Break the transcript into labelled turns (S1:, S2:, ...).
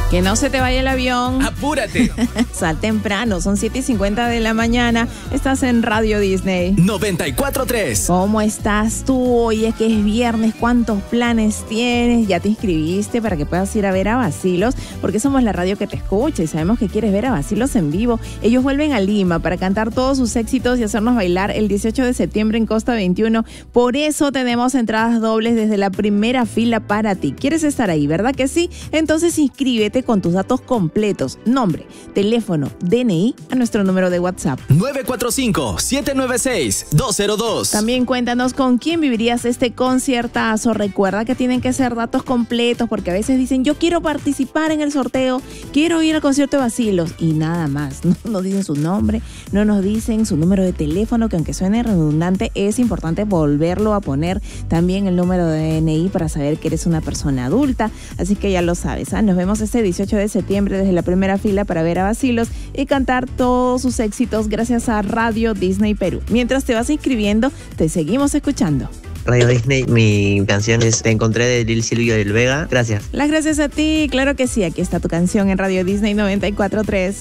S1: Que no se te vaya el avión.
S2: ¡Apúrate!
S1: Sal temprano, son 7:50 de la mañana. Estás en Radio Disney
S2: 94.3.
S1: ¿Cómo estás tú? Hoy es que es viernes. ¿Cuántos planes tienes? ¿Ya te inscribiste para que puedas ir a ver a Bacilos? Porque somos la radio que te escucha y sabemos que quieres ver a Bacilos en vivo. Ellos vuelven a Lima para cantar todos sus éxitos y hacernos bailar el 18 de septiembre en Costa 21. Por eso tenemos entradas dobles desde la primera fila para ti. ¿Quieres estar ahí, verdad que sí? Entonces inscríbete con tus datos completos, nombre, teléfono, DNI a nuestro número de WhatsApp
S2: 945-796-202.
S1: También cuéntanos con quién vivirías este conciertazo. Recuerda que tienen que ser datos completos porque a veces dicen yo quiero participar en el sorteo, quiero ir al concierto de Bacilos y nada más. No nos dicen su nombre, no nos dicen su número de teléfono, que aunque suene redundante es importante volverlo a poner. También el número de DNI para saber que eres una persona adulta. Así que ya lo sabes, ¿ah? Nos vemos este 18 de septiembre desde la primera fila para ver a Bacilos y cantar todos sus éxitos gracias a Radio Disney Perú. Mientras te vas inscribiendo, te seguimos escuchando.
S3: Radio Disney, mi canción es Te encontré de Lil Silvio del Vega. Gracias.
S1: Las gracias a ti, claro que sí, aquí está tu canción en Radio Disney 94.3.